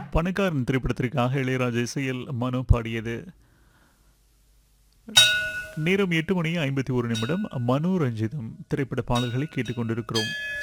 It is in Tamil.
பணக்காரன் திரைப்படத்திற்காக இளையராஜா இசையில் மனோ பாடியது. நேரம் 8 மணி 51 நிமிடம். மனோரஞ்சிதம் திரைப்பட பாடல்களை கேட்டுக்கொண்டிருக்கிறோம்.